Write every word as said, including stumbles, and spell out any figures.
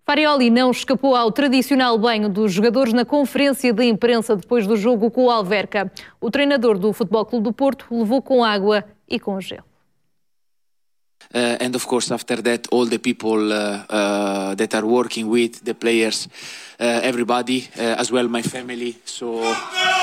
Farioli não escapou ao tradicional banho dos jogadores na conferência de imprensa depois do jogo com o Alverca. O treinador do Futebol Clube do Porto levou com água e com gelo. Uh, and of course, after that, all the people uh, uh, that are working with the players, uh, everybody, uh, as well my family. So